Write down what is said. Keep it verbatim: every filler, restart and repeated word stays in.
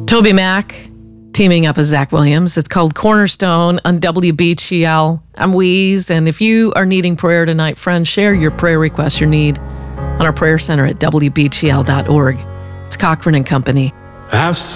Toby Mac teaming up with Zach Williams. It's called Cornerstone on W B G L. I'm Weeze, and if you are needing prayer tonight, friends, share your prayer request, your need on our prayer center at W B G L dot org. It's Cochran and Company. I've seen